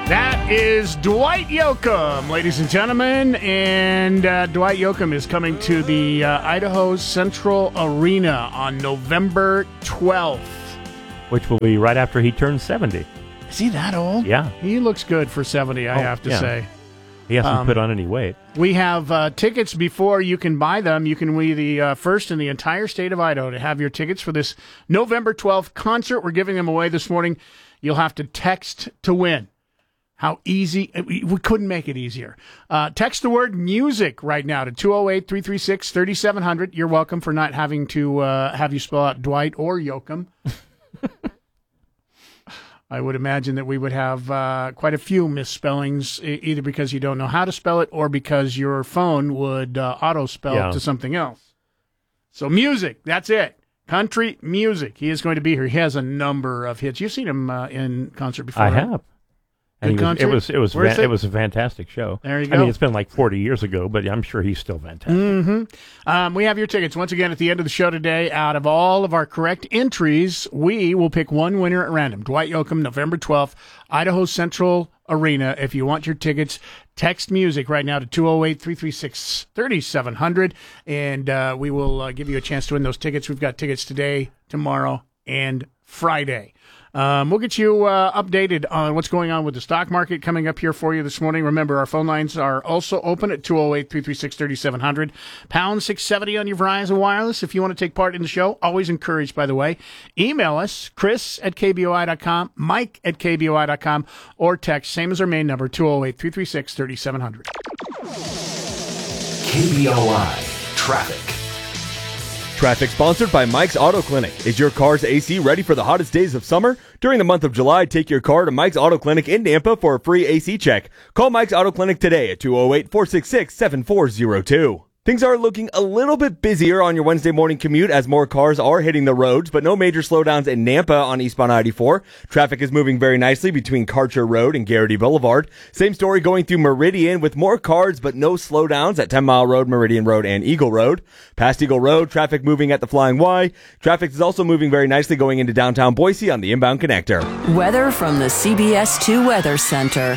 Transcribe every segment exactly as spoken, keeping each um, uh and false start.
That is Dwight Yoakam, ladies and gentlemen, and uh, Dwight Yoakam is coming to the uh, Idaho Central Arena on November twelfth. Which will be right after he turns seventy. Is he that old? Yeah. He looks good for seventy, I oh, have to yeah. say. He hasn't Um, put on any weight. We have uh, tickets before you can buy them. You can be the uh, first in the entire state of Idaho to have your tickets for this November twelfth concert. We're giving them away this morning. You'll have to text to win. How easy. We we couldn't make it easier. Uh, text the word music right now to two oh eight, three three six, three seven zero zero. You're welcome for not having to uh, have you spell out Dwight or Yoakam. I would imagine that we would have uh, quite a few misspellings, e- either because you don't know how to spell it or because your phone would uh, auto-spell Yeah. it to something else. So music, that's it. Country music. He is going to be here. He has a number of hits. You've seen him uh, in concert before. I right? have. Good And he was, concert? it was it was Worth van- it? it was a fantastic show. There you I go. mean, it's been like forty years ago, but I'm sure he's still fantastic. Mm-hmm. Um, we have your tickets. Once again, at the end of the show today, out of all of our correct entries, we will pick one winner at random. Dwight Yoakam, November twelfth, Idaho Central Arena. If you want your tickets, text music right now to two oh eight, three three six, three seven zero zero, and uh, we will uh, give you a chance to win those tickets. We've got tickets today, tomorrow, and Friday. Um, we'll get you uh, updated on what's going on with the stock market coming up here for you this morning. Remember, our phone lines are also open at two oh eight, three three six, three seven zero zero. Pound six seventy on your Verizon Wireless if you want to take part in the show. Always encouraged, by the way. Email us, Chris at K B O I dot com, Mike at K B O I dot com, or text, same as our main number, two oh eight, three three six, three seven zero zero. K B O I Traffic. Traffic sponsored by Mike's Auto Clinic. Is your car's A C ready for the hottest days of summer? During the month of July, take your car to Mike's Auto Clinic in Nampa for a free A C check. Call Mike's Auto Clinic today at two oh eight, four six six, seven four zero two. Things are looking a little bit busier on your Wednesday morning commute as more cars are hitting the roads, but no major slowdowns in Nampa on eastbound I eighty-four. Traffic is moving very nicely between Karcher Road and Garrity Boulevard. Same story going through Meridian with more cars, but no slowdowns at ten Mile Road, Meridian Road, and Eagle Road. Past Eagle Road, traffic moving at the Flying Y. Traffic is also moving very nicely going into downtown Boise on the inbound connector. Weather from the C B S two Weather Center.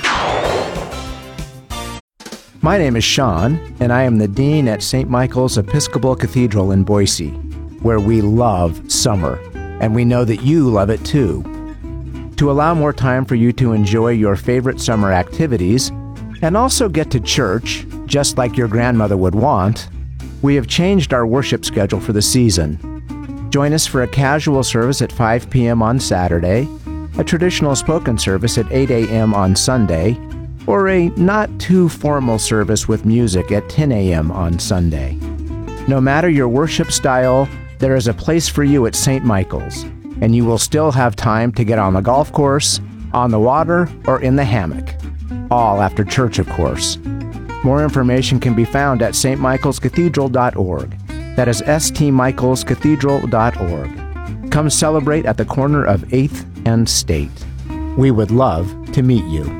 My name is Sean, and I am the Dean at Saint Michael's Episcopal Cathedral in Boise, where we love summer, and we know that you love it too. To allow more time for you to enjoy your favorite summer activities, and also get to church, just like your grandmother would want, we have changed our worship schedule for the season. Join us for a casual service at five p.m. on Saturday, a traditional spoken service at eight a.m. on Sunday, or a not-too-formal service with music at ten a.m. on Sunday. No matter your worship style, there is a place for you at Saint Michael's, and you will still have time to get on the golf course, on the water, or in the hammock. All after church, of course. More information can be found at s t michaels cathedral dot org. That is s t michaels cathedral dot org. Come celebrate at the corner of eighth and State. We would love to meet you.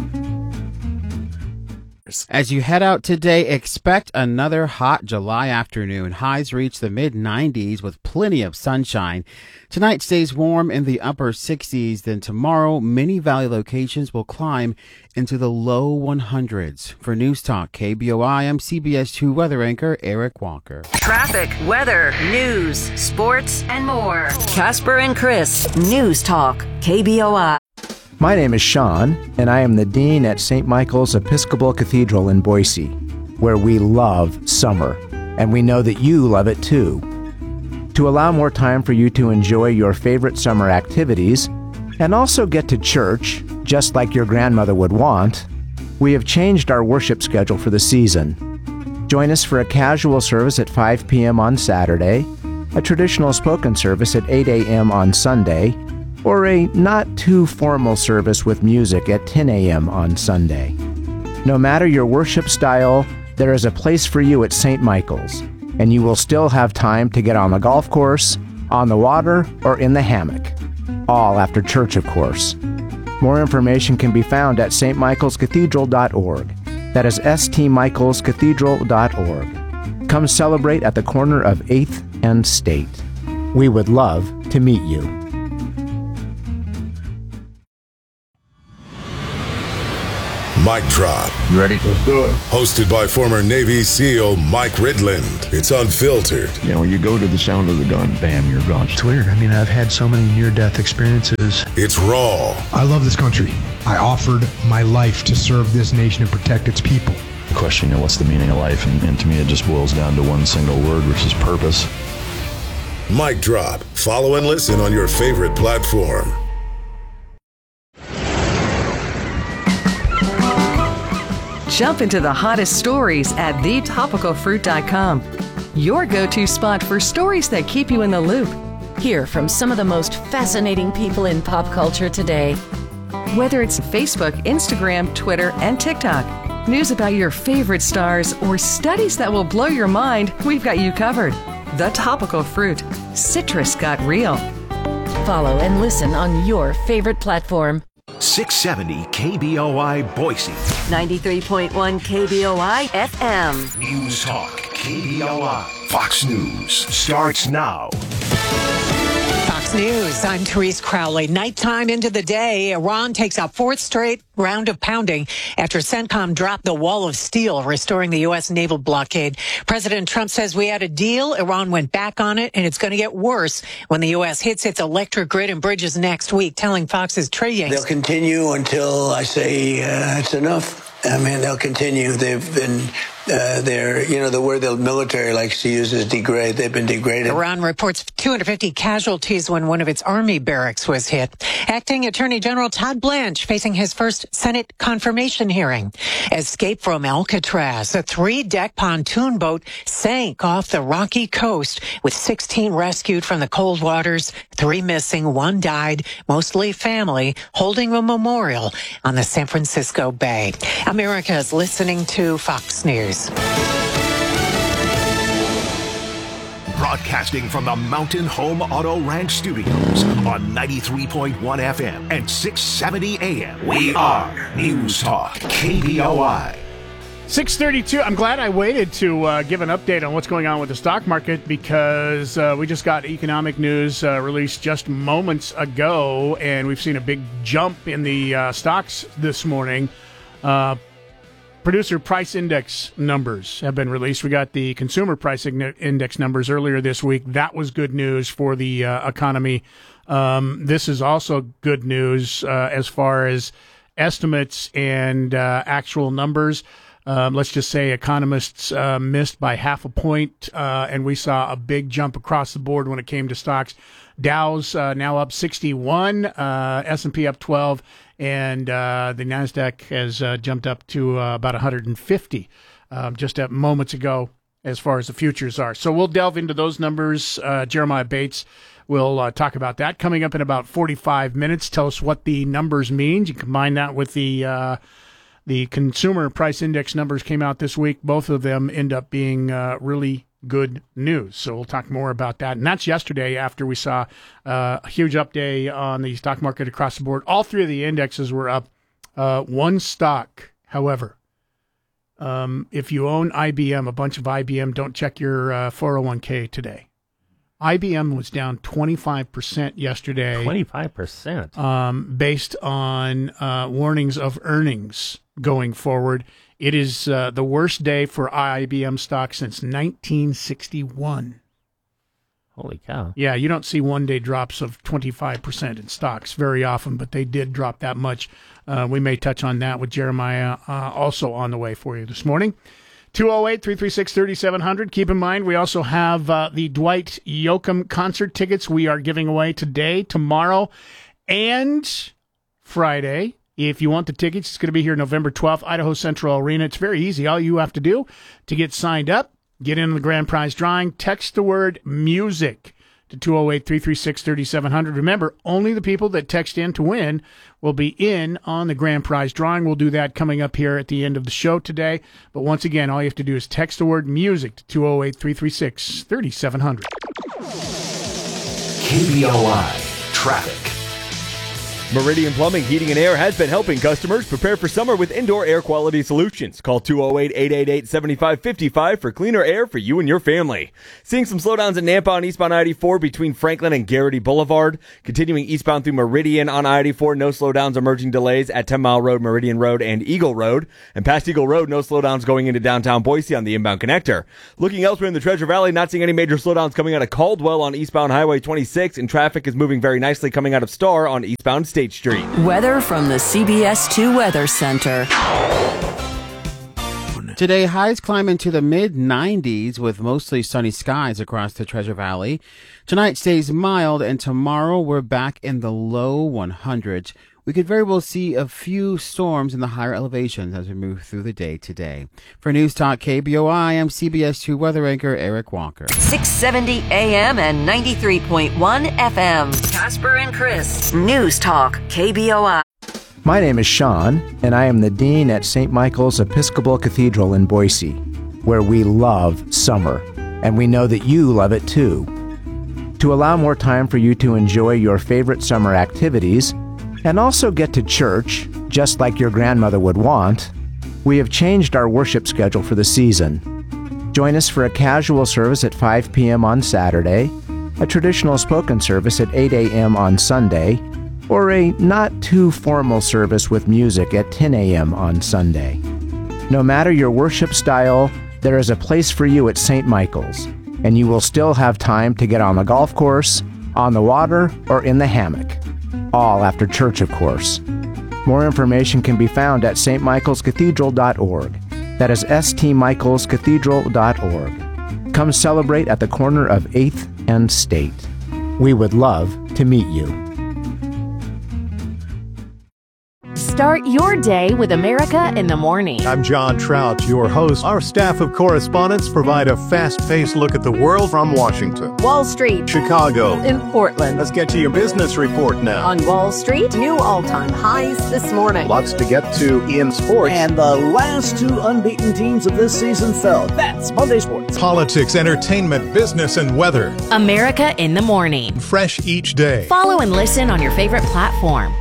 As you head out today, expect another hot July afternoon. Highs reach the mid nineties with plenty of sunshine. Tonight stays warm in the upper sixties. Then tomorrow, many valley locations will climb into the low hundreds. For News Talk K B O I, I'm C B S two weather anchor Eric Walker. Traffic, weather, news, sports, and more. Casper and Chris, News Talk K B O I. My name is Sean, and I am the Dean at Saint Michael's Episcopal Cathedral in Boise, where we love summer, and we know that you love it too. To allow more time for you to enjoy your favorite summer activities, and also get to church, just like your grandmother would want, we have changed our worship schedule for the season. Join us for a casual service at five p.m. on Saturday, a traditional spoken service at eight a.m. on Sunday, or a not-too-formal service with music at ten a.m. on Sunday. No matter your worship style, there is a place for you at Saint Michael's, and you will still have time to get on the golf course, on the water, or in the hammock. All after church, of course. More information can be found at s t michaels cathedral dot org. That is s t michaels cathedral dot org. Come celebrate at the corner of eighth and State. We would love to meet you. Mic Drop. You ready? Let's do it. Hosted by former Navy SEAL Mike Ridland. It's unfiltered. You know, you go to the sound of the gun, bam, you're gone. It's weird. I mean, I've had so many near-death experiences. It's raw. I love this country. I offered my life to serve this nation and protect its people. The question, you know, what's the meaning of life? And, and to me, it just boils down to one single word, which is purpose. Mic Drop. Follow and listen on your favorite platform. Jump into the hottest stories at the topical fruit dot com. Your go-to spot for stories that keep you in the loop. Hear from some of the most fascinating people in pop culture today. Whether it's Facebook, Instagram, Twitter, and TikTok, news about your favorite stars, or studies that will blow your mind, we've got you covered. The Topical Fruit. Citrus got real. Follow and listen on your favorite platform. six seventy K B O I Boise. ninety-three point one K B O I F M. News Talk K B O I. Fox News starts now. Fox News, I'm Therese Crowley. Nighttime into the day, Iran takes a fourth straight round of pounding after CENTCOM dropped the wall of steel, restoring the U S naval blockade. President Trump says we had a deal. Iran went back on it, and it's going to get worse when the U S hits its electric grid and bridges next week, telling Fox's Trey Yanks. They'll continue until I say uh, it's enough. I mean, they'll continue. They've been, uh, they're, you know, the word the military likes to use is degrade. They've been degraded. Iran reports two hundred fifty casualties when one of its army barracks was hit. Acting Attorney General Todd Blanche facing his first Senate confirmation hearing. Escape from Alcatraz. A three-deck pontoon boat sank off the rocky coast with sixteen rescued from the cold waters, three missing, one died, mostly family, holding a memorial on the San Francisco Bay. America is listening to Fox News. Broadcasting from the Mountain Home Auto Ranch Studios on ninety-three point one F M and six seventy A M. We are News Talk K B O I. six thirty-two. I'm glad I waited to uh, give an update on what's going on with the stock market because uh, we just got economic news uh, released just moments ago, and we've seen a big jump in the uh, stocks this morning. Uh, producer price index numbers have been released. We got the consumer price index numbers earlier this week. That was good news for the uh, economy. Um, this is also good news uh, as far as estimates and uh, actual numbers. Um, let's just say economists uh, missed by half a point, uh, and we saw a big jump across the board when it came to stocks. Dow's uh, now up sixty-one, uh, S and P up twelve, and uh, the NASDAQ has uh, jumped up to uh, about one hundred fifty uh, just uh, moments ago as far as the futures are. So we'll delve into those numbers. Uh, Jeremiah Bates will uh, talk about that coming up in about forty-five minutes. Tell us what the numbers mean. You combine that with the uh, the consumer price index numbers came out this week. Both of them end up being uh, really good news. So we'll talk more about that. And that's yesterday after we saw uh, a huge update on the stock market across the board. All three of the indexes were up. Uh, one stock, however, um, if you own I B M, a bunch of I B M, don't check your uh, four oh one k today. I B M was down twenty-five percent yesterday. twenty-five percent? Um, based on uh, warnings of earnings going forward. It is uh, the worst day for I B M stock since nineteen sixty-one. Holy cow. Yeah, you don't see one-day drops of twenty-five percent in stocks very often, but they did drop that much. Uh, we may touch on that with Jeremiah uh, also on the way for you this morning. two oh eight, three three six, three seven zero zero. Keep in mind, we also have uh, the Dwight Yoakam concert tickets we are giving away today, tomorrow, and Friday. If you want the tickets, it's going to be here November twelfth, Idaho Central Arena. It's very easy. All you have to do to get signed up, get in the grand prize drawing, text the word music to two oh eight, three three six, three seven zero zero. Remember, only the people that text in to win will be in on the grand prize drawing. We'll do that coming up here at the end of the show today. But once again, all you have to do is text the word music to two oh eight, three three six, three seven zero zero. K B O I Traffic. Meridian Plumbing, Heating, and Air has been helping customers prepare for summer with indoor air quality solutions. Call two oh eight, eight eight eight, seven five five five for cleaner air for you and your family. Seeing some slowdowns in Nampa on eastbound I eighty-four between Franklin and Garrity Boulevard. Continuing eastbound through Meridian on I eighty-four, no slowdowns, emerging delays at ten Mile Road, Meridian Road, and Eagle Road. And past Eagle Road, no slowdowns going into downtown Boise on the inbound connector. Looking elsewhere in the Treasure Valley, not seeing any major slowdowns coming out of Caldwell on eastbound Highway twenty-six, and traffic is moving very nicely coming out of Star on eastbound State Street. Weather from the C B S two Weather Center. Today, highs climb into the mid nineties with mostly sunny skies across the Treasure Valley. Tonight stays mild, and tomorrow we're back in the low hundreds. We could very well see a few storms in the higher elevations as we move through the day today. For News Talk K B O I, I'm C B S two weather anchor Eric Walker. six seventy A M and ninety-three point one F M. Casper and Chris. News Talk K B O I. My name is Sean, and I am the Dean at Saint Michael's Episcopal Cathedral in Boise, where we love summer, and we know that you love it too. To allow more time for you to enjoy your favorite summer activities, and also get to church, just like your grandmother would want, we have changed our worship schedule for the season. Join us for a casual service at five p.m. on Saturday, a traditional spoken service at eight a.m. on Sunday, or a not-too-formal service with music at ten a.m. on Sunday. No matter your worship style, there is a place for you at Saint Michael's, and you will still have time to get on the golf course, on the water, or in the hammock. All after church, of course. More information can be found at s t michaels cathedral dot org. That is s t michaels cathedral dot org. Come celebrate at the corner of eighth and State. We would love to meet you. Start your day with America in the Morning. I'm John Trout, your host. Our staff of correspondents provide a fast-paced look at the world from Washington, Wall Street, Chicago, and Portland. Let's get to your business report now. On Wall Street, new all-time highs this morning. Lots to get to in sports. And the last two unbeaten teams of this season fell. That's Monday Sports. Politics, entertainment, business, and weather. America in the Morning. Fresh each day. Follow and listen on your favorite platform.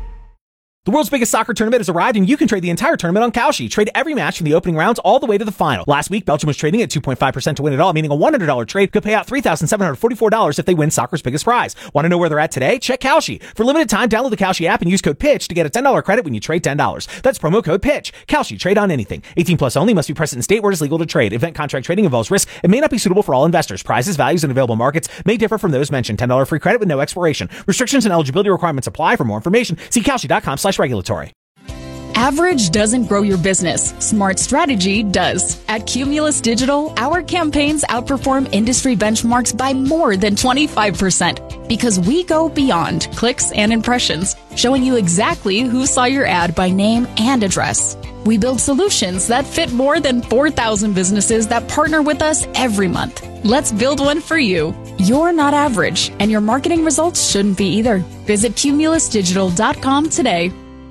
The world's biggest soccer tournament has arrived, and you can trade the entire tournament on Kalshi. Trade every match from the opening rounds all the way to the final. Last week, Belgium was trading at two point five percent to win it all, meaning a one hundred dollars trade could pay out three thousand seven hundred forty-four dollars if they win soccer's biggest prize. Want to know where they're at today? Check Kalshi. For limited time, download the Kalshi app and use code PITCH to get a ten dollars credit when you trade ten dollars. That's promo code PITCH. Kalshi. Trade on anything. eighteen plus only. Must be present in state where it is legal to trade. Event contract trading involves risk and may not be suitable for all investors. Prizes, values, and available markets may differ from those mentioned. ten dollars free credit with no expiration. Restrictions and eligibility requirements apply. For more information, see kalshi.com slash regulatory. Average doesn't grow your business. Smart strategy does. At Cumulus Digital, our campaigns outperform industry benchmarks by more than twenty-five percent because we go beyond clicks and impressions, showing you exactly who saw your ad by name and address. We build solutions that fit more than four thousand businesses that partner with us every month. Let's build one for you. You're not average, and your marketing results shouldn't be either. Visit cumulus digital dot com today.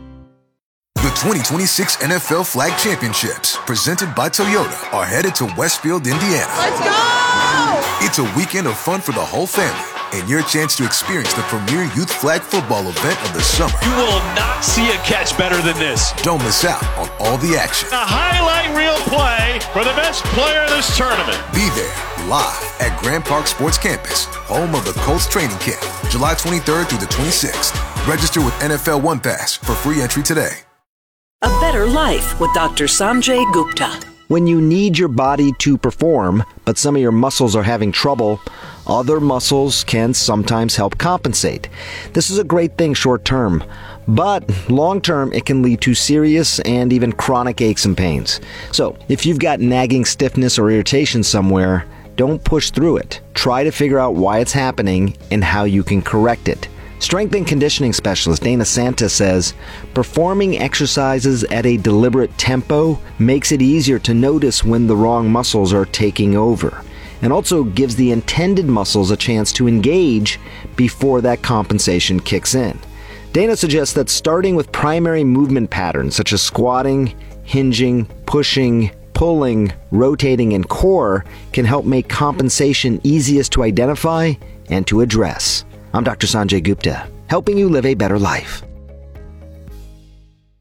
The twenty twenty-six N F L Flag Championships, presented by Toyota, are headed to Westfield, Indiana. Let's go! It's a weekend of fun for the whole family, and your chance to experience the premier youth flag football event of the summer. You will not see a catch better than this. Don't miss out on all the action. A highlight reel play for the best player of this tournament. Be there, live at Grand Park Sports Campus, home of the Colts training camp, July twenty-third through the twenty-sixth. Register with N F L One Pass for free entry today. A better life with Doctor Sanjay Gupta. When you need your body to perform, but some of your muscles are having trouble, other muscles can sometimes help compensate. This is a great thing short term, but long term it can lead to serious and even chronic aches and pains. So if you've got nagging stiffness or irritation somewhere, don't push through it. Try to figure out why it's happening and how you can correct it. Strength and conditioning specialist Dana Santa says, performing exercises at a deliberate tempo makes it easier to notice when the wrong muscles are taking over, and also gives the intended muscles a chance to engage before that compensation kicks in. Dana suggests that starting with primary movement patterns such as squatting, hinging, pushing, pulling, rotating, and core can help make compensation easiest to identify and to address. I'm Doctor Sanjay Gupta, helping you live a better life.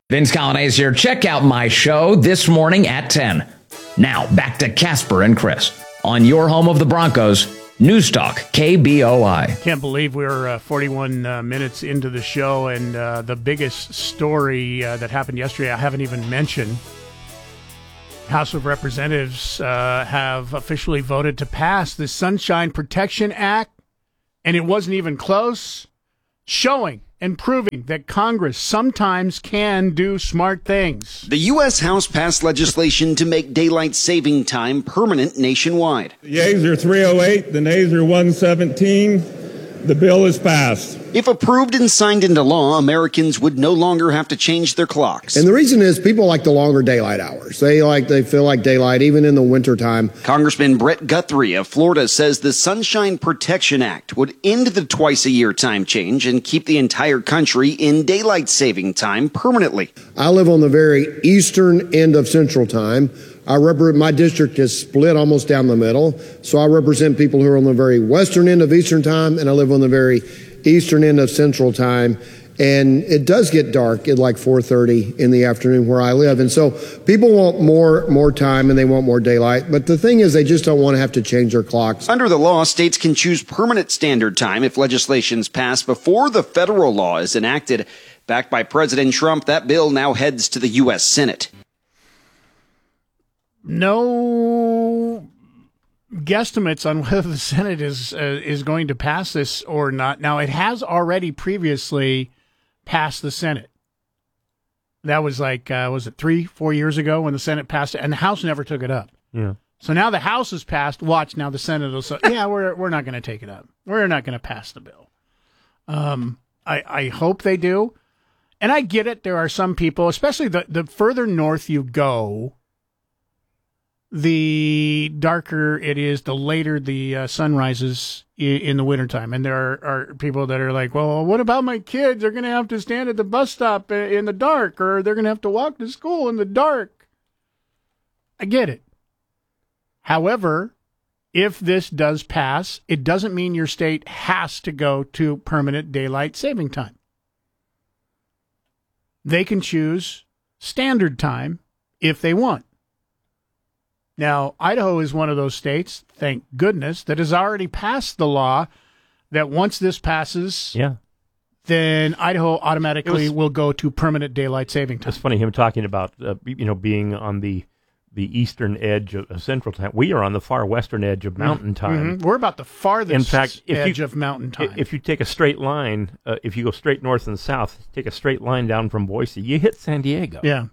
Vince Colonnese here. Check out my show this morning at ten. Now, back to Casper and Chris on your home of the Broncos, News Talk, K B O I. Can't believe we're uh, forty-one uh, minutes into the show, and uh, the biggest story uh, that happened yesterday I haven't even mentioned. House of Representatives uh, have officially voted to pass the Sunshine Protection Act, and it wasn't even close, showing and proving that Congress sometimes can do smart things. The U S House passed legislation to make daylight saving time permanent nationwide. The yeas are three oh eight, the nays are one seventeen. The bill is passed. If approved and signed into law, Americans would no longer have to change their clocks. And the reason is people like the longer daylight hours. They like they feel like daylight even in the wintertime. Congressman Brett Guthrie of Florida says the Sunshine Protection Act would end the twice-a-year time change and keep the entire country in daylight saving time permanently. I live on the very eastern end of Central Time. I represent, my district is split almost down the middle, so I represent people who are on the very western end of Eastern Time, and I live on the very eastern end of Central Time. And it does get dark at like four thirty in the afternoon where I live, and so people want more more time and they want more daylight. But the thing is, they just don't want to have to change their clocks. Under the law, states can choose permanent standard time if legislation's passed before the federal law is enacted. Backed by President Trump, that bill now heads to the U S Senate. No guesstimates on whether the Senate is uh, is going to pass this or not. Now, it has already previously passed the Senate. That was like, uh, was it three, four years ago when the Senate passed it, and the House never took it up. Yeah. So now the House has passed. Watch, now the Senate will say, yeah, we're we're not going to take it up. We're not going to pass the bill. Um, I, I hope they do. And I get it. There are some people, especially the, the further north you go, the darker it is, the later the uh, sun rises in, in the wintertime. And there are, are people that are like, well, what about my kids? They're going to have to stand at the bus stop in the dark, or they're going to have to walk to school in the dark. I get it. However, if this does pass, it doesn't mean your state has to go to permanent daylight saving time. They can choose standard time if they want. Now, Idaho is one of those states, thank goodness, that has already passed the law that once this passes, yeah, then Idaho automatically was, will go to permanent daylight saving time. It's funny him talking about uh, you know being on the the eastern edge of, of Central Time. We are on the far western edge of Mountain Time. Mm-hmm. We're about the farthest In fact, if edge you, of Mountain Time. If you take a straight line, uh, if you go straight north and south, take a straight line down from Boise, you hit San Diego. Yeah.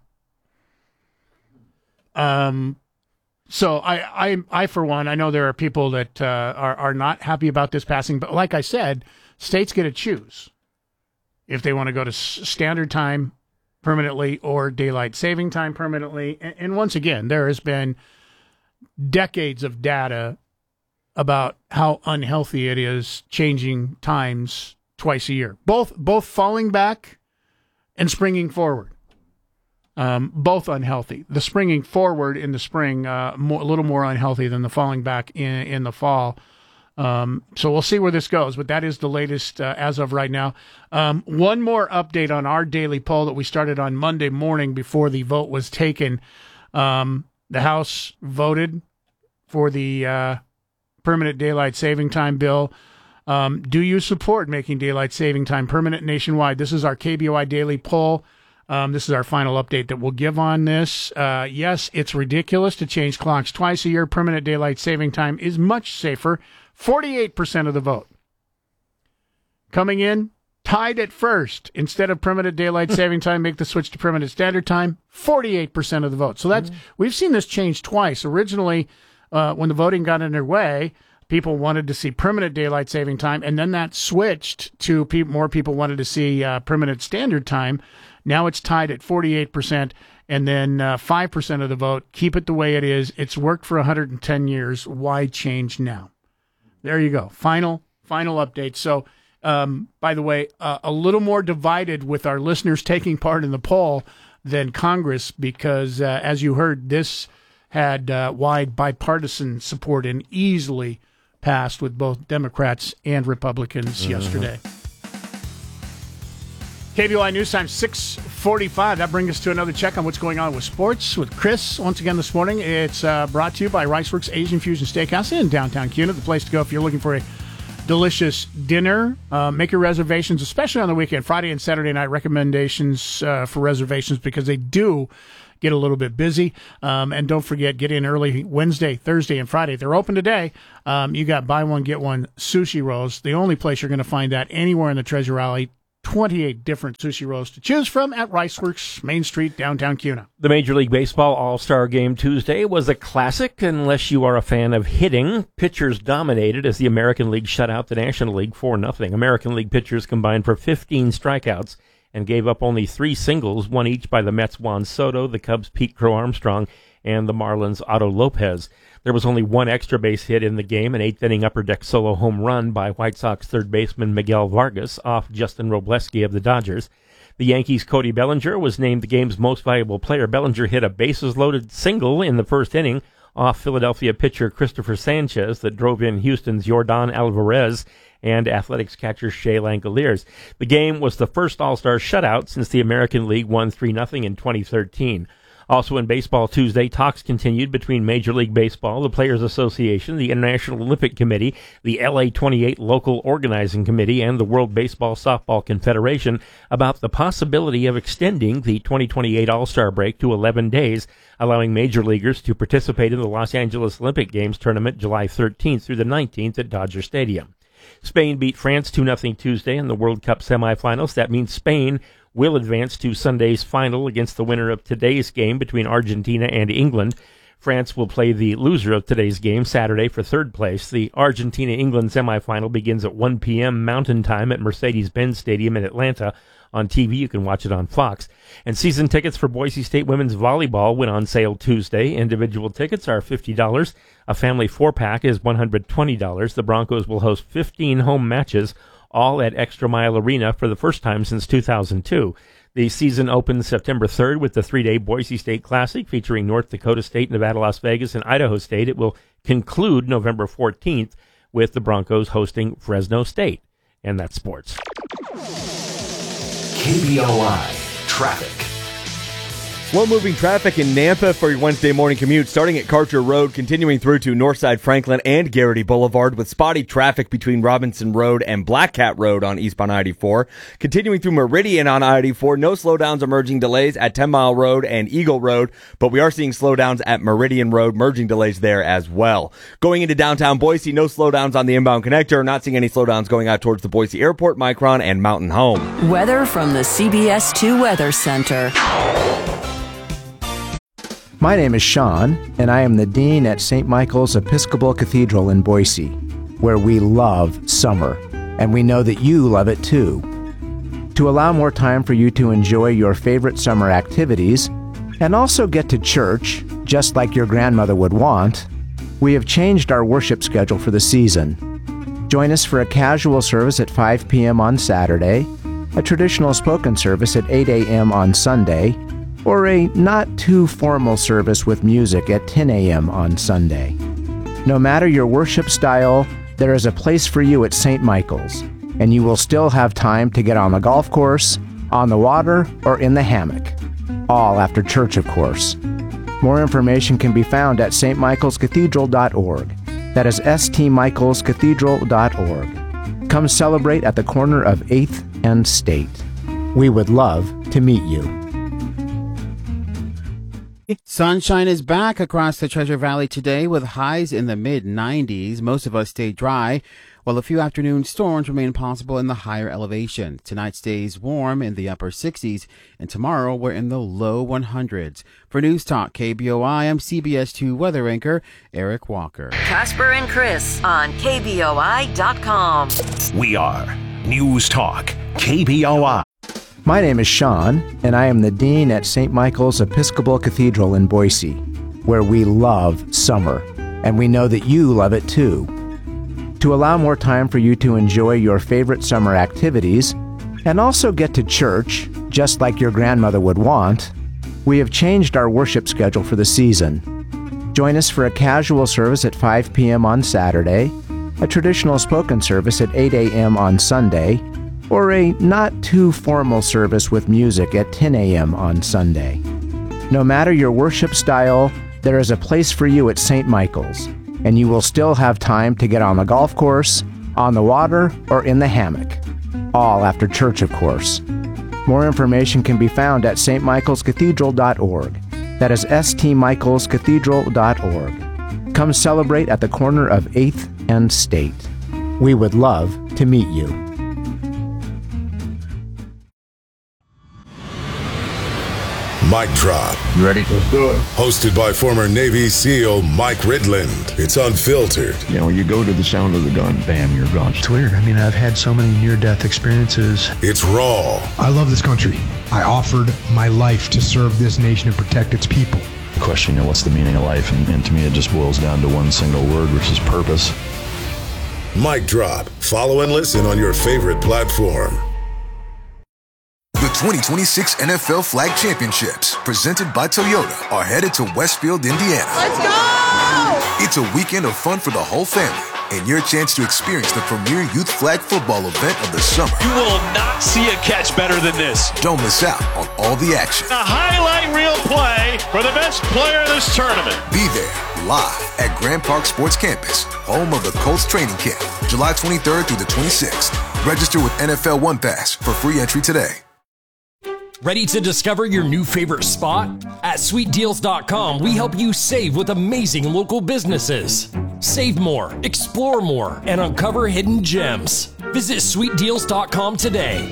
Um. So I, I, I, for one, I know there are people that uh, are are not happy about this passing, but like I said, states get to choose if they want to go to s- standard time permanently or daylight saving time permanently. And, and once again, there has been decades of data about how unhealthy it is changing times twice a year, both both falling back and springing forward. Um, both unhealthy. The springing forward in the spring, uh, more, a little more unhealthy than the falling back in, in the fall. Um, so we'll see where this goes, but that is the latest uh, as of right now. Um, one more update on our daily poll that we started on Monday morning before the vote was taken. Um, the House voted for the uh, permanent daylight saving time bill. Um, do you support making daylight saving time permanent nationwide? This is our K B O I daily poll. Um, this is our final update that we'll give on this. Uh, yes, it's ridiculous to change clocks twice a year. Permanent daylight saving time is much safer. forty-eight percent of the vote. Coming in, tied at first. Instead of permanent daylight saving time, make the switch to permanent standard time. forty-eight percent of the vote. So that's mm-hmm. We've seen this change twice. Originally, uh, when the voting got underway, people wanted to see permanent daylight saving time, and then that switched to pe- more people wanted to see uh, permanent standard time. Now it's tied at forty-eight percent, and then uh, five percent of the vote. Keep it the way it is. It's worked for one hundred ten years. Why change now? There you go. Final, final update. So, um, by the way, uh, a little more divided with our listeners taking part in the poll than Congress, because uh, as you heard, this had uh, wide bipartisan support and easily passed with both Democrats and Republicans mm-hmm. yesterday. K B O I News Time, six forty-five. That brings us to another check on what's going on with sports with Chris. Once again this morning, it's uh, brought to you by Riceworks Asian Fusion Steakhouse in downtown Kuna, the place to go if you're looking for a delicious dinner. Uh, make your reservations, especially on the weekend, Friday and Saturday night recommendations uh, for reservations because they do get a little bit busy. Um, and don't forget, get in early Wednesday, Thursday, and Friday. They're open today. Um, you got buy one, get one sushi rolls. The only place you're going to find that anywhere in the Treasure Valley. twenty-eight different sushi rolls to choose from at Riceworks, Main Street, downtown Kuna. The Major League Baseball All-Star Game Tuesday was a classic unless you are a fan of hitting. Pitchers dominated as the American League shut out the National League four nothing. American League pitchers combined for fifteen strikeouts and gave up only three singles, one each by the Mets' Juan Soto, the Cubs' Pete Crow Armstrong, and the Marlins' Otto Lopez. There was only one extra base hit in the game, an eighth-inning upper deck solo home run by White Sox third baseman Miguel Vargas off Justin Robleski of the Dodgers. The Yankees' Cody Bellinger was named the game's most valuable player. Bellinger hit a bases-loaded single in the first inning off Philadelphia pitcher Christopher Sanchez that drove in Houston's Yordan Alvarez and Athletics catcher Shea Langoliers. The game was the first All-Star shutout since the American League won three nothing in twenty thirteen. Also in baseball Tuesday, talks continued between Major League Baseball, the Players Association, the International Olympic Committee, the L A twenty-eight Local Organizing Committee, and the World Baseball Softball Confederation about the possibility of extending the twenty twenty-eight All-Star break to eleven days, allowing major leaguers to participate in the Los Angeles Olympic Games tournament July thirteenth through the nineteenth at Dodger Stadium. Spain beat France two nothing Tuesday in the World Cup semifinals. That means Spain will advance to Sunday's final against the winner of today's game between Argentina and England. France will play the loser of today's game Saturday for third place. The Argentina-England semifinal begins at one p.m. Mountain Time at Mercedes-Benz Stadium in Atlanta. On T V, you can watch it on Fox. And season tickets for Boise State women's volleyball went on sale Tuesday. Individual tickets are fifty dollars. A family four-pack is one hundred twenty dollars. The Broncos will host fifteen home matches, all at Extra Mile Arena for the first time since two thousand two. The season opens September third with the three-day Boise State Classic featuring North Dakota State, Nevada, Las Vegas, and Idaho State. It will conclude November fourteenth with the Broncos hosting Fresno State. And that's sports. K B O I Traffic. Slow-moving traffic in Nampa for your Wednesday morning commute, starting at Karcher Road, continuing through to Northside Franklin and Garrity Boulevard, with spotty traffic between Robinson Road and Black Cat Road on eastbound I eighty-four. Continuing through Meridian on I eighty-four, no slowdowns or merging delays at ten Mile Road and Eagle Road, but we are seeing slowdowns at Meridian Road, merging delays there as well. Going into downtown Boise, no slowdowns on the inbound connector, not seeing any slowdowns going out towards the Boise Airport, Micron, and Mountain Home. Weather from the C B S two Weather Center. My name is Sean, and I am the Dean at Saint Michael's Episcopal Cathedral in Boise, where we love summer, and we know that you love it too. To allow more time for you to enjoy your favorite summer activities, and also get to church, just like your grandmother would want, we have changed our worship schedule for the season. Join us for a casual service at five p.m. on Saturday, a traditional spoken service at eight a.m. on Sunday, or a not-too-formal service with music at ten a.m. on Sunday. No matter your worship style, there is a place for you at Saint Michael's, and you will still have time to get on the golf course, on the water, or in the hammock. All after church, of course. More information can be found at s t michaels cathedral dot org. That is s t michaels cathedral dot org. Come celebrate at the corner of eighth and State. We would love to meet you. Sunshine is back across the Treasure Valley today with highs in the mid nineties. Most of us stay dry, while a few afternoon storms remain possible in the higher elevation. Tonight stays warm in the upper sixties, and tomorrow we're in the low hundreds. For News Talk K B O I, I'm C B S two weather anchor Eric Walker. Casper and Chris on K B O I dot com. We are News Talk K B O I. My name is Sean, and I am the Dean at Saint Michael's Episcopal Cathedral in Boise, where we love summer, and we know that you love it too. To allow more time for you to enjoy your favorite summer activities, and also get to church, just like your grandmother would want, we have changed our worship schedule for the season. Join us for a casual service at five p.m. on Saturday, a traditional spoken service at eight a.m. on Sunday, or a not too formal service with music at ten a.m. on Sunday. No matter your worship style, there is a place for you at Saint Michael's, and you will still have time to get on the golf course, on the water, or in the hammock. All after church, of course. More information can be found at s t michaels cathedral dot org. That is s t michaels cathedral dot org. Come celebrate at the corner of eighth and State. We would love to meet you. Mic Drop. You ready? Let's do it. Hosted by former Navy SEAL Mike Ridland. It's unfiltered. You know, you go to the sound of the gun, bam, you're gone. It's weird. I mean, I've had so many near-death experiences. It's raw. I love this country. I offered my life to serve this nation and protect its people. The question, you know, what's the meaning of life? And, and to me, it just boils down to one single word, which is purpose. Mic Drop. Follow and listen on your favorite platform. The twenty twenty-six N F L Flag Championships, presented by Toyota, are headed to Westfield, Indiana. Let's go! It's a weekend of fun for the whole family, and your chance to experience the premier youth flag football event of the summer. You will not see a catch better than this. Don't miss out on all the action. A highlight reel play for the best player of this tournament. Be there, live at Grand Park Sports Campus, home of the Colts training camp, July twenty-third through the twenty-sixth. Register with N F L One Pass for free entry today. Ready to discover your new favorite spot? At sweet deals dot com, we help you save with amazing local businesses. Save more, explore more, and uncover hidden gems. Visit sweet deals dot com today.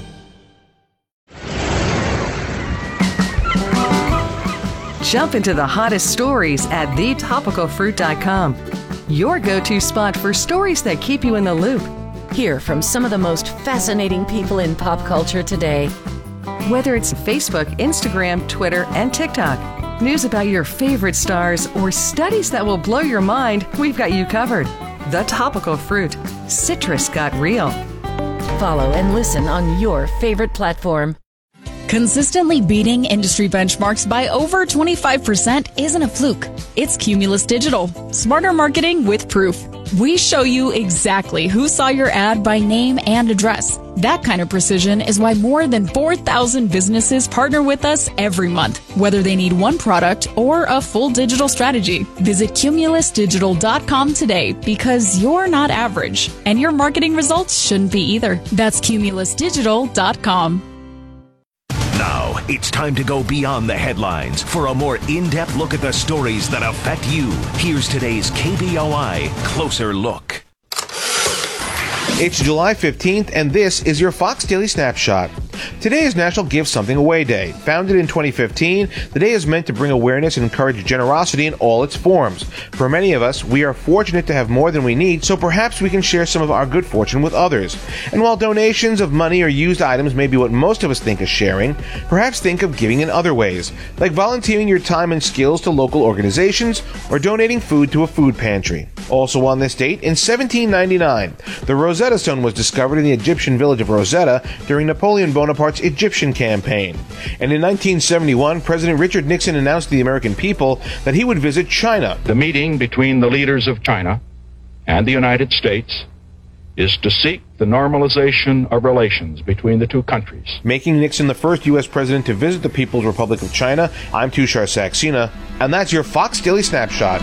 Jump into the hottest stories at the topical fruit dot com. Your go-to spot for stories that keep you in the loop. Hear from some of the most fascinating people in pop culture today. Whether it's Facebook, Instagram, Twitter, and TikTok, news about your favorite stars, or studies that will blow your mind, we've got you covered. The Topical Fruit. Citrus got real. Follow and listen on your favorite platform. Consistently beating industry benchmarks by over twenty-five percent isn't a fluke. It's Cumulus Digital. Smarter marketing with proof. We show you exactly who saw your ad by name and address. That kind of precision is why more than four thousand businesses partner with us every month, whether they need one product or a full digital strategy. Visit cumulus digital dot com today, because you're not average, and your marketing results shouldn't be either. That's cumulus digital dot com. Now, it's time to go beyond the headlines for a more in-depth look at the stories that affect you. Here's today's K B O I Closer Look. It's July fifteenth, and this is your Fox Daily Snapshot. Today is National Give Something Away Day. Founded in twenty fifteen, the day is meant to bring awareness and encourage generosity in all its forms. For many of us, we are fortunate to have more than we need, so perhaps we can share some of our good fortune with others. And while donations of money or used items may be what most of us think of sharing, perhaps think of giving in other ways, like volunteering your time and skills to local organizations or donating food to a food pantry. Also on this date, in seventeen ninety-nine, the Rosetta Stone was discovered in the Egyptian village of Rosetta during Napoleon Bonaparte's Egyptian campaign. And in nineteen seventy-one, President Richard Nixon announced to the American people that he would visit China. The meeting between the leaders of China and the United States is to seek the normalization of relations between the two countries, making Nixon the first U S president to visit the People's Republic of China. I'm Tushar Saxena, and that's your Fox Daily Snapshot.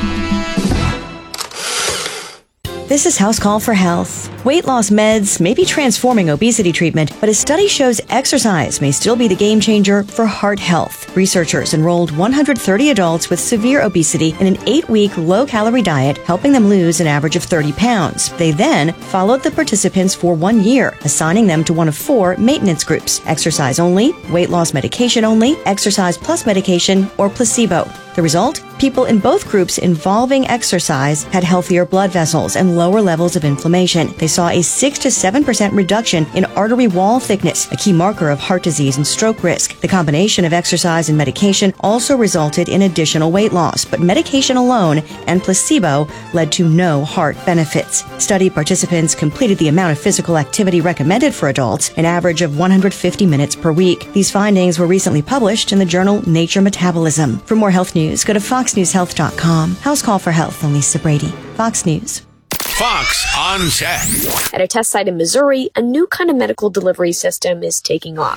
This is House Call for Health. Weight loss meds may be transforming obesity treatment, but a study shows exercise may still be the game changer for heart health. Researchers enrolled one hundred thirty adults with severe obesity in an eight-week low-calorie diet, helping them lose an average of thirty pounds. They then followed the participants for one year, assigning them to one of four maintenance groups: exercise only, weight loss medication only, exercise plus medication, or placebo. The result? People in both groups involving exercise had healthier blood vessels and lower levels of inflammation. They saw a six to seven percent reduction in artery wall thickness, a key marker of heart disease and stroke risk. The combination of exercise and medication also resulted in additional weight loss, but medication alone and placebo led to no heart benefits. Study participants completed the amount of physical activity recommended for adults, an average of one hundred fifty minutes per week. These findings were recently published in the journal Nature Metabolism. For more health news, go to fox news health dot com. House Call for Health. I'm Lisa Brady. Fox News. Fox on Tech. At a test site in Missouri, a new kind of medical delivery system is taking off.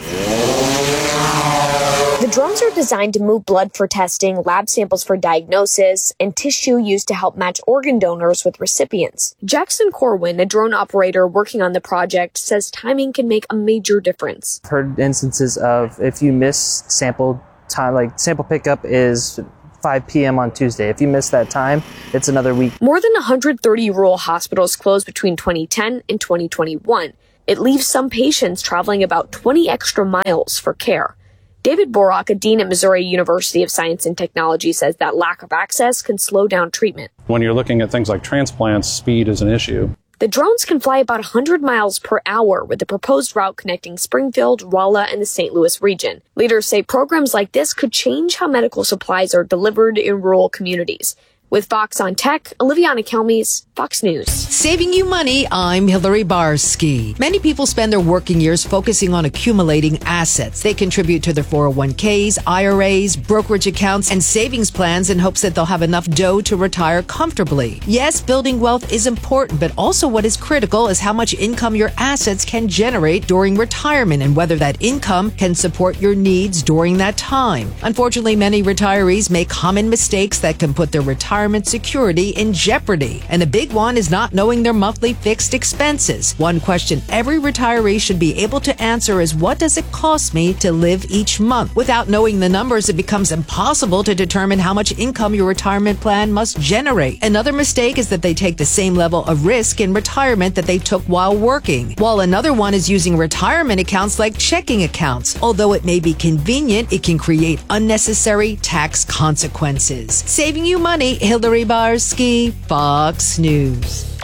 The drones are designed to move blood for testing, lab samples for diagnosis, and tissue used to help match organ donors with recipients. Jackson Corwin, a drone operator working on the project, says timing can make a major difference. Heard instances of if you miss sample time, like sample pickup is five p.m. on Tuesday. If you miss that time, it's another week. More than one hundred thirty rural hospitals closed between twenty ten and twenty twenty-one. It leaves some patients traveling about twenty extra miles for care. David Borak, a dean at Missouri University of Science and Technology, says that lack of access can slow down treatment. When you're looking at things like transplants, speed is an issue. The drones can fly about one hundred miles per hour with the proposed route connecting Springfield, Rolla, and the Saint Louis region. Leaders say programs like this could change how medical supplies are delivered in rural communities. With Fox on Tech, Oliviana Kelmes, Fox News. Saving you money, I'm Hillary Barsky. Many people spend their working years focusing on accumulating assets. They contribute to their four oh one k's, I R A's, brokerage accounts, and savings plans in hopes that they'll have enough dough to retire comfortably. Yes, building wealth is important, but also what is critical is how much income your assets can generate during retirement and whether that income can support your needs during that time. Unfortunately, many retirees make common mistakes that can put their retirement security in jeopardy. And a big one is not knowing their monthly fixed expenses. One question every retiree should be able to answer is, what does it cost me to live each month? Without knowing the numbers, it becomes impossible to determine how much income your retirement plan must generate. Another mistake is that they take the same level of risk in retirement that they took while working. While another one is using retirement accounts like checking accounts. Although it may be convenient, it can create unnecessary tax consequences. Saving you money, Hillary Barsky, Fox News.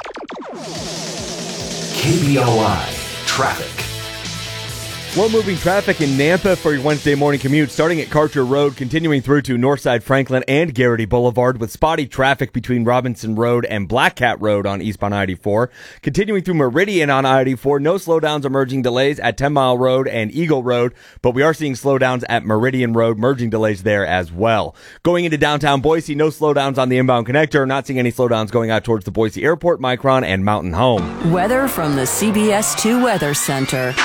K B O I Traffic. Slow-moving traffic in Nampa for your Wednesday morning commute, starting at Karcher Road, continuing through to Northside Franklin and Garrity Boulevard, with spotty traffic between Robinson Road and Black Cat Road on eastbound I eighty-four. Continuing through Meridian on I eighty-four, no slowdowns or merging delays at ten Mile Road and Eagle Road, but we are seeing slowdowns at Meridian Road, merging delays there as well. Going into downtown Boise, no slowdowns on the inbound connector, not seeing any slowdowns going out towards the Boise Airport, Micron, and Mountain Home. Weather from the C B S two Weather Center.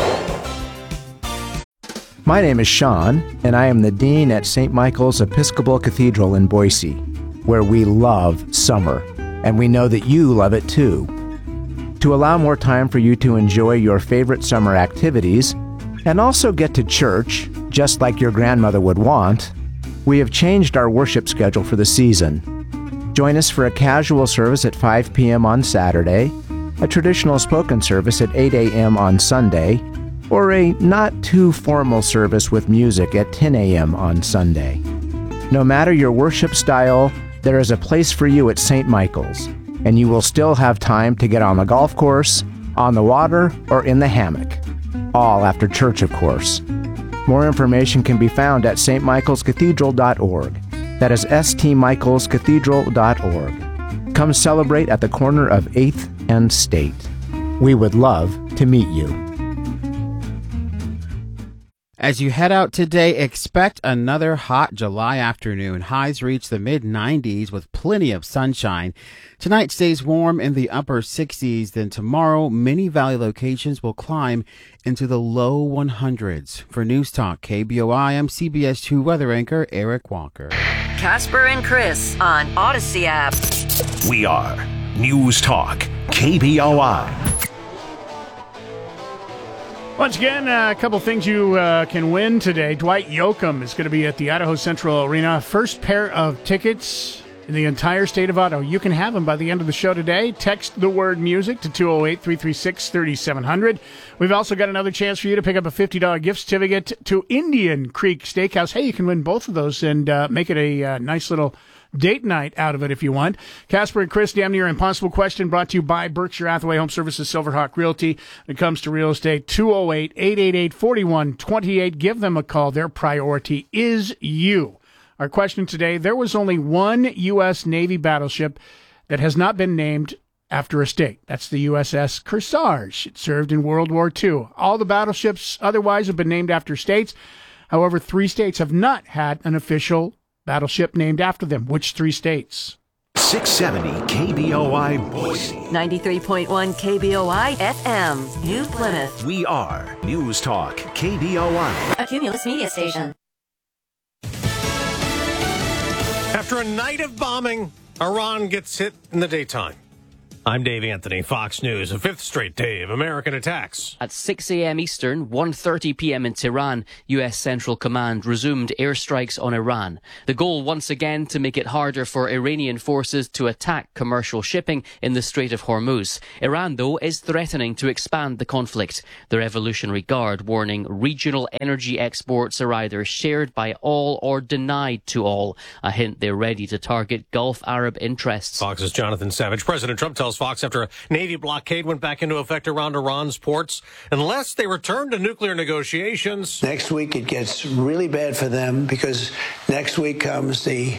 My name is Sean, and I am the Dean at Saint Michael's Episcopal Cathedral in Boise, where we love summer, and we know that you love it too. To allow more time for you to enjoy your favorite summer activities, and also get to church, just like your grandmother would want, we have changed our worship schedule for the season. Join us for a casual service at five p.m. on Saturday, a traditional spoken service at eight a.m. on Sunday, or a not-too-formal service with music at ten a.m. on Sunday. No matter your worship style, there is a place for you at Saint Michael's, and you will still have time to get on the golf course, on the water, or in the hammock. All after church, of course. More information can be found at s t michaels cathedral dot org. That is s t michaels cathedral dot org. Come celebrate at the corner of eighth and State. We would love to meet you. As you head out today, expect another hot July afternoon. Highs reach the mid nineties with plenty of sunshine. Tonight stays warm in the upper sixties. Then tomorrow, many valley locations will climb into the low hundreds. For News Talk K B O I, I'm C B S two weather anchor Eric Walker. Casper and Chris on Odyssey app. We are News Talk K B O I. Once again, uh, a couple things you uh, can win today. Dwight Yoakam is going to be at the Idaho Central Arena. First pair of tickets in the entire state of Idaho. You can have them by the end of the show today. Text the word music to two oh eight, three three six, three seven zero zero. We've also got another chance for you to pick up a fifty dollars gift certificate to Indian Creek Steakhouse. Hey, you can win both of those and uh, make it a uh, nice little date night out of it if you want. Casper and Chris, damn near impossible question, brought to you by Berkshire Hathaway Home Services, Silverhawk Realty. When it comes to real estate, two oh eight, eight eight eight, four one two eight. Give them a call. Their priority is you. Our question today, there was only one U S Navy battleship that has not been named after a state. That's the U S S Kearsarge. It served in World War Two. All the battleships otherwise have been named after states. However, three states have not had an official battleship named after them. Which three states? six seventy K B O I Boise. ninety-three point one K B O I F M, New Plymouth. We are News Talk K B O I. A Cumulus media station. After a night of bombing, Iran gets hit in the daytime. I'm Dave Anthony, Fox News. A fifth straight day of American attacks. At six a.m. Eastern, one thirty p.m. in Tehran, U S Central Command resumed airstrikes on Iran. The goal once again to make it harder for Iranian forces to attack commercial shipping in the Strait of Hormuz. Iran, though, is threatening to expand the conflict. The Revolutionary Guard warning regional energy exports are either shared by all or denied to all. A hint they're ready to target Gulf Arab interests. Fox's Jonathan Savage. President Trump tells Fox after a Navy blockade went back into effect around Iran's ports, unless they return to nuclear negotiations. Next week it gets really bad for them because next week comes the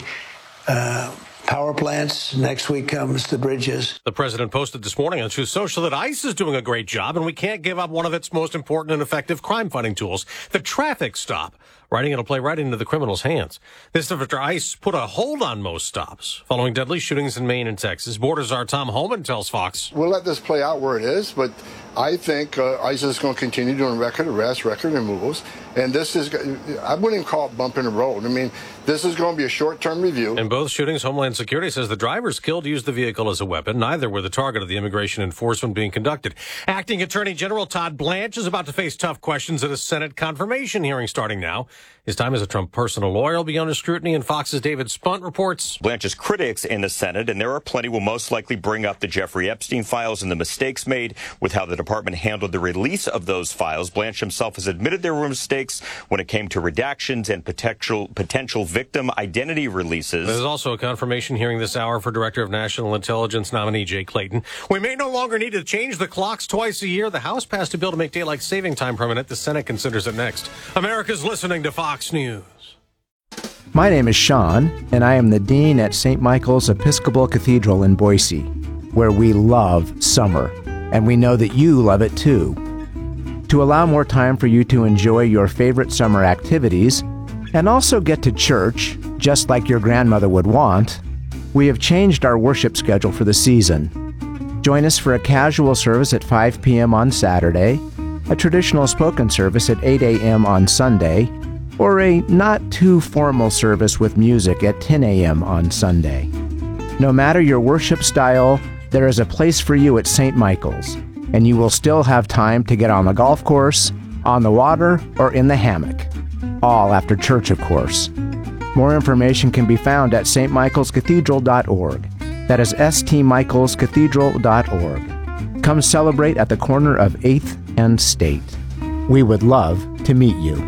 uh, power plants. Next week comes the bridges. The president posted this morning on Truth Social that ICE is doing a great job and we can't give up one of its most important and effective crime-fighting tools, the traffic stop. Writing it'll play right into the criminals' hands. This after ICE put a hold on most stops following deadly shootings in Maine and Texas. Borders Czar Tom Homan tells Fox. We'll let this play out where it is, but I think uh, ICE is going to continue doing record arrests, record removals, and this is, I wouldn't even call it bumping the road. I mean, this is going to be a short-term review. In both shootings, Homeland Security says the drivers killed used the vehicle as a weapon. Neither were the target of the immigration enforcement being conducted. Acting Attorney General Todd Blanche is about to face tough questions at a Senate confirmation hearing starting now. His time as a Trump personal lawyer will be under scrutiny, and Fox's David Spunt reports. Blanche's critics in the Senate, and there are plenty, will most likely bring up the Jeffrey Epstein files and the mistakes made with how the department handled the release of those files. Blanche himself has admitted there were mistakes when it came to redactions and potential potential victim identity releases. There's also a confirmation hearing this hour for Director of National Intelligence nominee Jay Clayton. We may no longer need to change the clocks twice a year. The House passed a bill to make daylight saving time permanent. The Senate considers it next. America's listening to Fox News. My name is Sean, and I am the Dean at Saint Michael's Episcopal Cathedral in Boise, where we love summer, and we know that you love it too. To allow more time for you to enjoy your favorite summer activities, and also get to church, just like your grandmother would want, we have changed our worship schedule for the season. Join us for a casual service at five p.m. on Saturday, a traditional spoken service at eight a.m. on Sunday, or a not-too-formal service with music at ten a.m. on Sunday. No matter your worship style, there is a place for you at Saint Michael's, and you will still have time to get on the golf course, on the water, or in the hammock. All after church, of course. More information can be found at s t michaels cathedral dot org. That is s t michaels cathedral dot org. Come celebrate at the corner of eighth and State. We would love to meet you.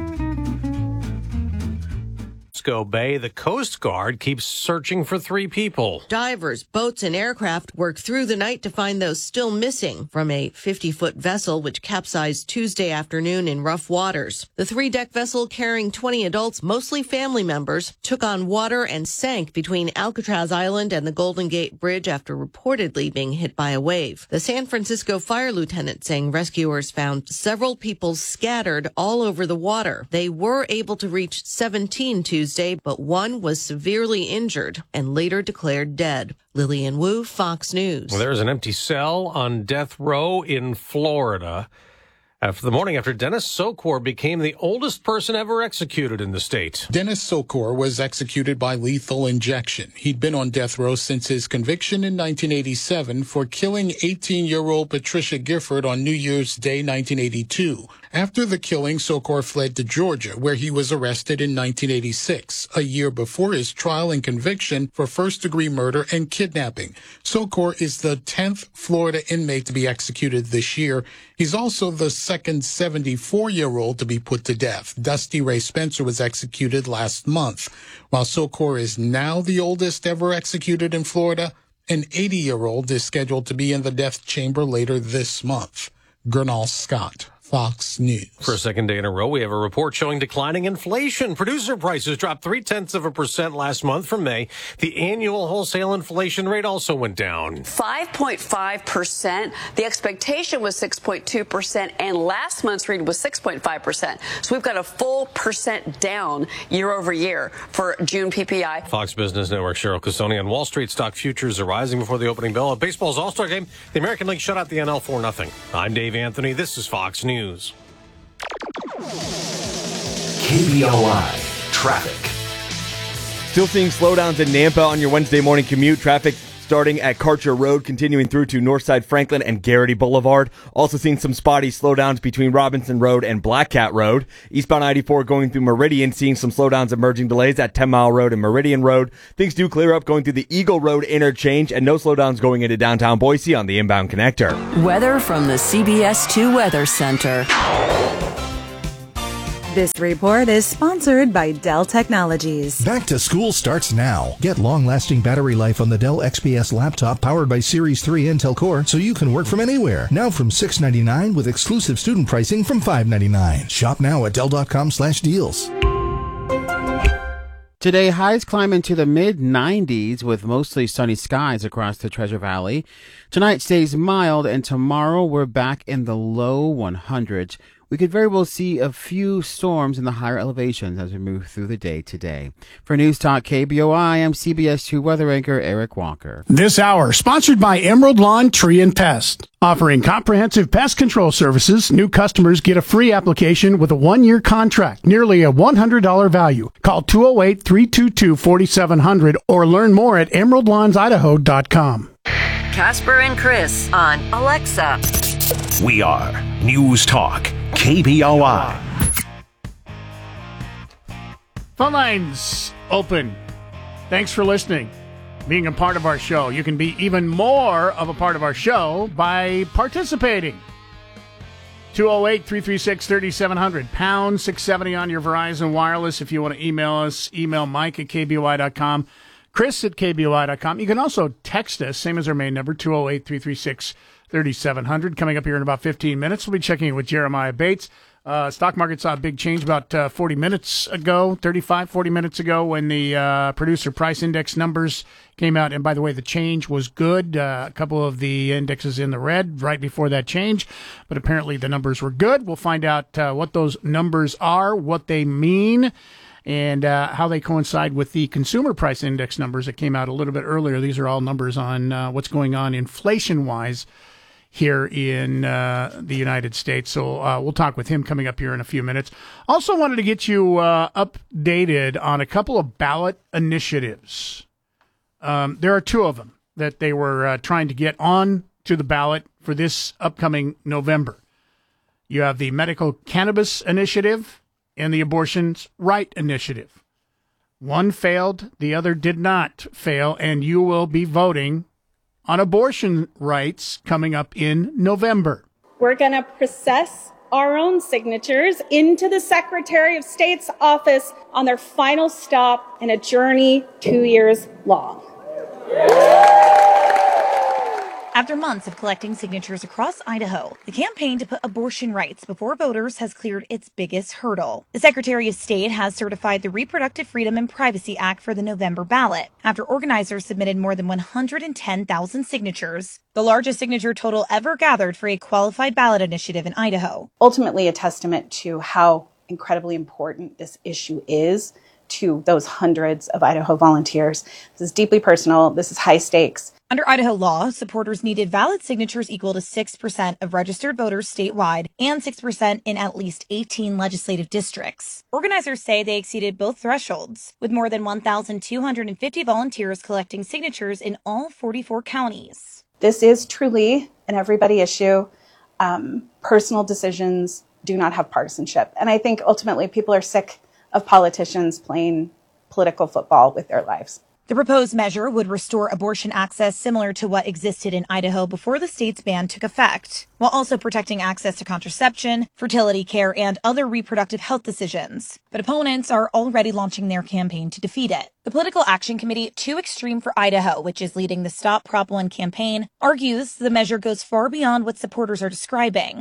Bay, the Coast Guard keeps searching for three people. Divers, boats, and aircraft work through the night to find those still missing from a fifty-foot vessel which capsized Tuesday afternoon in rough waters. The three-deck vessel carrying twenty adults, mostly family members, took on water and sank between Alcatraz Island and the Golden Gate Bridge after reportedly being hit by a wave. The San Francisco fire lieutenant saying rescuers found several people scattered all over the water. They were able to reach seventeen Tuesday, but one was severely injured and later declared dead. Lillian Wu, Fox News. Well, there's an empty cell on death row in Florida after the morning after Dennis Sokor became the oldest person ever executed in the state. Dennis Sokor was executed by lethal injection. He'd been on death row since his conviction in nineteen eighty-seven for killing eighteen-year-old Patricia Gifford on New Year's Day nineteen eighty-two. After the killing, Sokor fled to Georgia, where he was arrested in nineteen eighty-six, a year before his trial and conviction for first-degree murder and kidnapping. Sokor is the tenth Florida inmate to be executed this year. He's also the second seventy-four-year-old to be put to death. Dusty Ray Spencer was executed last month. While Sokor is now the oldest ever executed in Florida, an eighty-year-old is scheduled to be in the death chamber later this month. Gernal Scott, Fox News. For a second day in a row, we have a report showing declining inflation. Producer prices dropped three-tenths of a percent last month from May. The annual wholesale inflation rate also went down. five point five percent. The expectation was six point two percent, and last month's read was six point five percent. So we've got a full percent down year over year for June P P I. Fox Business Network Cheryl Casoni on Wall Street. Stock futures are rising before the opening bell of baseball's All-Star game. The American League shut out the N L four nothing. I'm Dave Anthony. This is Fox News. News. K B O I Traffic. Still seeing slowdowns in Nampa on your Wednesday morning commute. Traffic starting at Karcher Road, continuing through to Northside Franklin and Garrity Boulevard. Also seeing some spotty slowdowns between Robinson Road and Black Cat Road. Eastbound ninety-four going through Meridian, seeing some slowdowns, emerging delays at ten Mile Road and Meridian Road. Things do clear up going through the Eagle Road interchange, and no slowdowns going into downtown Boise on the inbound connector. Weather from the C B S two Weather Center. This report is sponsored by Dell Technologies. Back to school starts now. Get long-lasting battery life on the Dell X P S laptop powered by Series three Intel Core so you can work from anywhere. Now from six hundred ninety-nine dollars with exclusive student pricing from five hundred ninety-nine dollars. Shop now at Dell.com slash deals. Today, highs climb into the mid nineties with mostly sunny skies across the Treasure Valley. Tonight stays mild, and tomorrow we're back in the low one hundreds. We could very well see a few storms in the higher elevations as we move through the day today. For News Talk K B O I, I'm C B S two weather anchor Eric Walker. This hour, sponsored by Emerald Lawn Tree and Pest. Offering comprehensive pest control services, new customers get a free application with a one-year contract, nearly a one hundred dollars value. Call two oh eight, three two two, four seven zero zero or learn more at emerald lawns idaho dot com. Casper and Chris on Alexa. We are News Talk K B O I. Phone lines open. Thanks for listening, being a part of our show. You can be even more of a part of our show by participating. two oh eight, three three six, three seven zero zero, pound six seventy on your Verizon Wireless. If you want to email us, email Mike at K B O I dot com, Chris at K B O I dot com. You can also text us, same as our main number, two oh eight, three three six, three seven zero zero. Coming up here in about fifteen minutes, we'll be checking in with Jeremiah Bates. Uh, stock market saw a big change about uh, forty minutes ago, thirty-five, forty minutes ago, when the uh, producer price index numbers came out. And by the way, the change was good. Uh, a couple of the indexes in the red right before that change, but apparently the numbers were good. We'll find out uh, what those numbers are, what they mean, and uh, how they coincide with the consumer price index numbers that came out a little bit earlier. These are all numbers on uh, what's going on inflation-wise here in uh, the United States. So uh, we'll talk with him coming up here in a few minutes. Also wanted to get you uh, updated on a couple of ballot initiatives. Um, there are two of them that they were uh, trying to get on to the ballot for this upcoming November. You have the Medical Cannabis Initiative and the Abortions Right Initiative. One failed, the other did not fail, and you will be voting on abortion rights coming up in November. We're going to process our own signatures into the Secretary of State's office on their final stop in a journey two years long. After months of collecting signatures across Idaho, the campaign to put abortion rights before voters has cleared its biggest hurdle. The Secretary of State has certified the Reproductive Freedom and Privacy Act for the November ballot, after organizers submitted more than one hundred ten thousand signatures, the largest signature total ever gathered for a qualified ballot initiative in Idaho. Ultimately a testament to how incredibly important this issue is to those hundreds of Idaho volunteers. This is deeply personal. This is high stakes. Under Idaho law, supporters needed valid signatures equal to six percent of registered voters statewide and six percent in at least eighteen legislative districts. Organizers say they exceeded both thresholds, with more than one thousand two hundred fifty volunteers collecting signatures in all forty-four counties. This is truly an everybody issue. Um, personal decisions do not have partisanship. And I think ultimately people are sick of politicians playing political football with their lives. The proposed measure would restore abortion access similar to what existed in Idaho before the state's ban took effect, while also protecting access to contraception, fertility care, and other reproductive health decisions. But opponents are already launching their campaign to defeat it. The Political Action Committee, Too Extreme for Idaho, which is leading the Stop Prop one campaign, argues the measure goes far beyond what supporters are describing.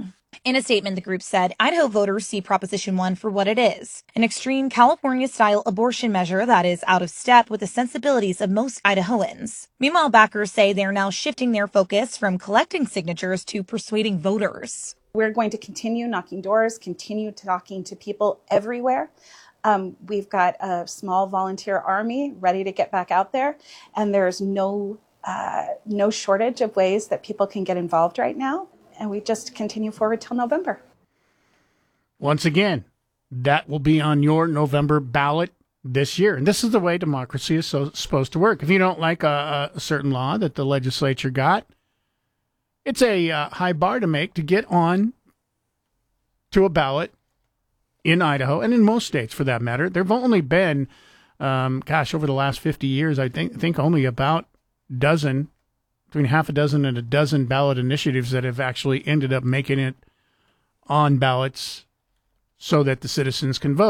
In a statement, the group said Idaho voters see Proposition one for what it is, an extreme California-style abortion measure that is out of step with the sensibilities of most Idahoans. Meanwhile, backers say they are now shifting their focus from collecting signatures to persuading voters. We're going to continue knocking doors, continue talking to people everywhere. Um, we've got a small volunteer army ready to get back out there, and there's no uh, no shortage of ways that people can get involved right now. And we just continue forward till November. Once again, that will be on your November ballot this year. And this is the way democracy is so, supposed to work. If you don't like a, a certain law that the legislature got, it's a uh, high bar to make to get on to a ballot in Idaho, and in most states for that matter. There have only been, um, gosh, over the last fifty years, I think, think only about a dozen, between half a dozen and a dozen ballot initiatives that have actually ended up making it on ballots so that the citizens can vote.